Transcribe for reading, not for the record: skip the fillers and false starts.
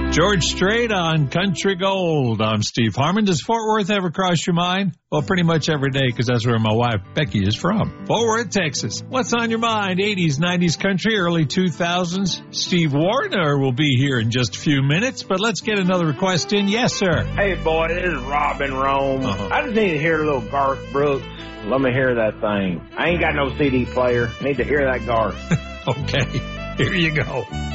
George Strait on Country Gold. I'm Steve Harmon. Does Fort Worth ever cross your mind? Well, pretty much every day, because that's where my wife, Becky, is from. Fort Worth, Texas. What's on your mind? 80s, 90s country, early 2000s. Steve Warner will be here in just a few minutes, but let's get another request in. Yes, sir. Hey, boy, this is Robin Rome. I just need to hear a little Garth Brooks. Let me hear that thing. I ain't got no CD player. I need to hear that Garth. Okay, here you go.